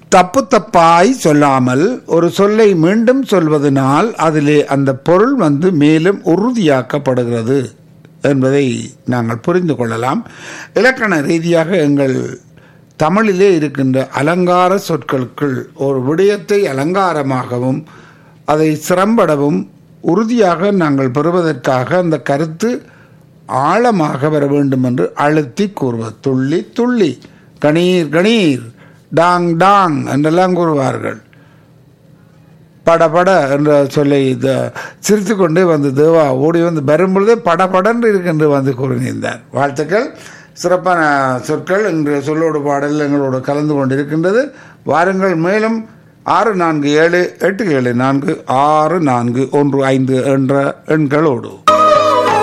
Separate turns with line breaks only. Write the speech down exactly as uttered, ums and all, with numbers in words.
தப்பு தப்பாய் சொல்லாமல் ஒரு சொல்லை மீண்டும் சொல்வதனால் அதிலே அந்த பொருள் வந்து மேலும் உறுதியாக்கப்படுகிறது என்பதை நாங்கள் புரிந்து கொள்ளலாம். இலக்கண ரீதியாக எங்கள் தமிழிலே இருக்கின்ற அலங்கார சொற்களுக்குள் ஒரு விடயத்தை அலங்காரமாகவும் அதை சிறம்படவும் உறுதியாக நாங்கள் பெறுவதற்காக அந்த கருத்து ஆழமாக வர வேண்டும் என்று அழுத்தி கூறுவது. துள்ளி துள்ளி, கணீர் கணீர், டாங் டாங் என்றெல்லாம் கூறுவார்கள். படபட என்ற சொல்லை சிரித்து கொண்டே வந்து தேவா ஓடி வந்து வரும்பொழுதே படபடன்று இருக்கின்ற வந்து கூறியிருந்தார். வாழ்த்துக்கள், சிறப்பான சொற்கள் இன்று சொல்லோடு பாடல் எங்களோடு கலந்து கொண்டிருக்கின்றது. வாருங்கள், மேலும் ஆறு நான்கு ஏழு எட்டு ஏழு நான்கு ஆறு நான்கு ஒன்று ஐந்து என்ற எண்களோடு